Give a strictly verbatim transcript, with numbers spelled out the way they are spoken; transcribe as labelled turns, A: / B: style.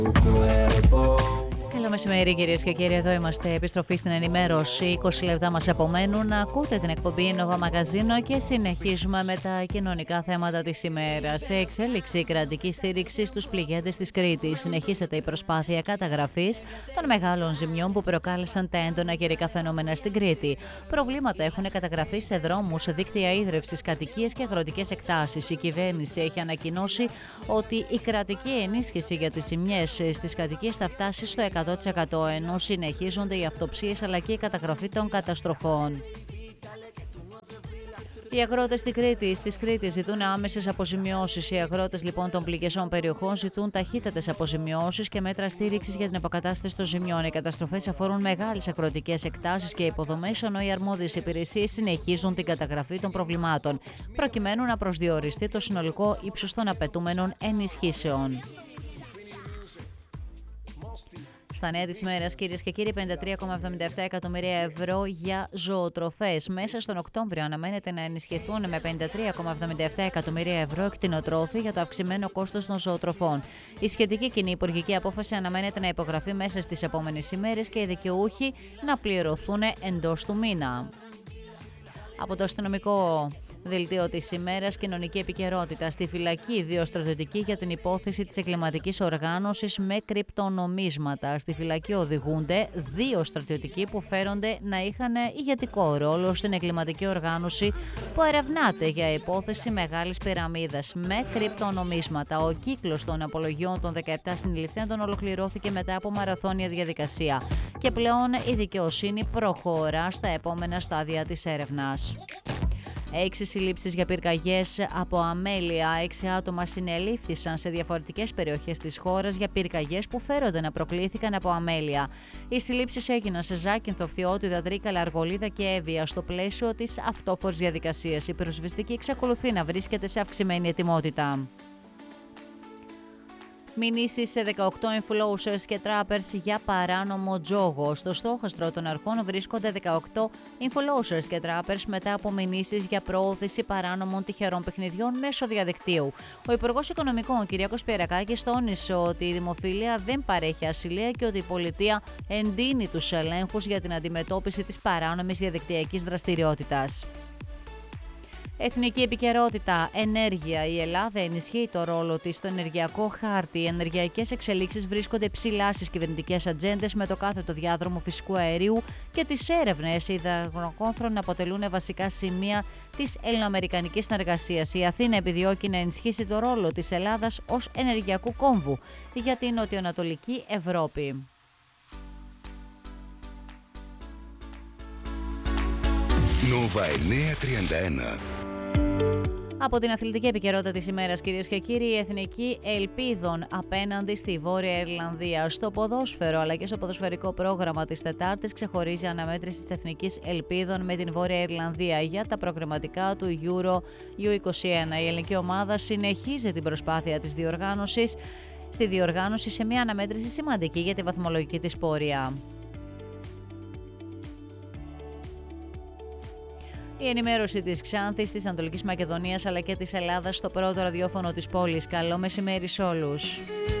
A: Καλό μεσημέρι, κυρίες και κύριοι. Εδώ είμαστε. Επιστροφή στην ενημέρωση. είκοσι λεπτά μας απομένουν. Ακούτε την εκπομπή Nova Magazino και συνεχίζουμε με τα κοινωνικά θέματα της ημέρας. Σε εξέλιξη η κρατική στήριξη στους πληγέντες της Κρήτης. Συνεχίζεται η προσπάθεια καταγραφής των μεγάλων ζημιών που προκάλεσαν τα έντονα καιρικά φαινόμενα στην Κρήτη. Προβλήματα έχουν καταγραφεί σε δρόμους, δίκτυα ίδρυυσης, κατοικίες και αγροτικές εκτάσεις. Η κυβέρνηση έχει ανακοινώσει ότι η κρατική ενίσχυση για τις ζημιές στις κατοικίες θα φτάσει στο εκατό τοις εκατό, ενώ συνεχίζονται οι αυτοψίες αλλά και η καταγραφή των καταστροφών. Οι αγρότες στη Κρήτη, στις Κρήτης ζητούν άμεσες αποζημιώσεις. Οι αγρότες λοιπόν των πληγεσών περιοχών ζητούν ταχύτατες αποζημιώσεις και μέτρα στήριξης για την αποκατάσταση των ζημιών. Οι καταστροφές αφορούν μεγάλες αγροτικές εκτάσεις και υποδομές, ενώ οι αρμόδιες υπηρεσίες συνεχίζουν την καταγραφή των προβλημάτων, προκειμένου να προσδιοριστεί το συνολικό ύψος των απαιτούμενων ενισχύσεων. Στα νέα της ημέρας, κυρίες και κύριοι, πενήντα τρία κόμμα εβδομήντα επτά εκατομμύρια ευρώ για ζωοτροφές. Μέσα στον Οκτώβριο αναμένεται να ενισχυθούν με πενήντα τρία κόμμα εβδομήντα επτά εκατομμύρια ευρώ κτηνοτρόφοι για το αυξημένο κόστος των ζωοτροφών. Η σχετική κοινή υπουργική απόφαση αναμένεται να υπογραφεί μέσα στις επόμενες ημέρες και οι δικαιούχοι να πληρωθούν εντός του μήνα. Από το αστυνομικό δελτίο της ημέρας, κοινωνική επικαιρότητα. Στη φυλακή, δύο στρατιωτικοί για την υπόθεση της εγκληματικής οργάνωσης με κρυπτονομίσματα. Στη φυλακή οδηγούνται δύο στρατιωτικοί που φέρονται να είχαν ηγετικό ρόλο στην εγκληματική οργάνωση που ερευνάται για υπόθεση μεγάλης πυραμίδας με κρυπτονομίσματα. Ο κύκλος των απολογιών των δεκαεπτά συνεληφθέντων ολοκληρώθηκε μετά από μαραθώνια διαδικασία και πλέον η δικαιοσύνη προχωρά στα επόμενα στάδια της έρευνας. Έξι συλλήψεις για πυρκαγιές από αμέλεια. Έξι άτομα συνελήφθησαν σε διαφορετικές περιοχές της χώρας για πυρκαγιές που φέρονται να προκλήθηκαν από αμέλεια. Οι συλλήψεις έγιναν σε Ζάκυνθο, Φθιώτιδα, Τρίκαλα, Αργολίδα και Εύβοια στο πλαίσιο της αυτόφορης διαδικασίας. Η πυροσβεστική εξακολουθεί να βρίσκεται σε αυξημένη ετοιμότητα. Μηνύσεις σε δεκαοκτώ influencers και trappers για παράνομο τζόγο. Στο στόχαστρο των αρχών βρίσκονται δεκαοκτώ influencers και trappers μετά από μηνύσεις για προώθηση παράνομων τυχερών παιχνιδιών μέσω διαδικτύου. Ο Υπουργός Οικονομικών, Κυριάκος Πιερακάκης, τόνισε ότι η δημοφιλία δεν παρέχει ασυλία και ότι η πολιτεία εντείνει τους ελέγχους για την αντιμετώπιση της παράνομης διαδικτυακής δραστηριότητας. Εθνική επικαιρότητα, ενέργεια. Η Ελλάδα ενισχύει το ρόλο της στο ενεργειακό χάρτη. Οι ενεργειακές εξελίξεις βρίσκονται ψηλά στις κυβερνητικές ατζέντες, με το κάθετο διάδρομο φυσικού αερίου και τις έρευνες υδρογόνθρων αποτελούν βασικά σημεία της ελληνοαμερικανικής συνεργασίας. Η Αθήνα επιδιώκει να ενισχύσει το ρόλο της Ελλάδας ως ενεργειακού κόμβου για την νοτιοανατολική Ευρώπη.
B: Nova εννιακόσια τριάντα ένα.
A: Από την αθλητική επικαιρότητα της ημέρας, κυρίες και κύριοι, η Εθνική Ελπίδων απέναντι στη Βόρεια Ιρλανδία. Στο ποδόσφαιρο αλλά και στο ποδοσφαιρικό πρόγραμμα της Τετάρτης ξεχωρίζει η αναμέτρηση της Εθνικής Ελπίδων με την Βόρεια Ιρλανδία για τα προγραμματικά του Euro γιου είκοσι ένα. Η ελληνική ομάδα συνεχίζει την προσπάθεια της διοργάνωσης, στη διοργάνωση σε μια αναμέτρηση σημαντική για τη βαθμολογική της πορεία. Η ενημέρωση της Ξάνθης, της Ανατολικής Μακεδονίας αλλά και της Ελλάδας στο πρώτο ραδιόφωνο της πόλης. Καλό μεσημέρι σε όλους.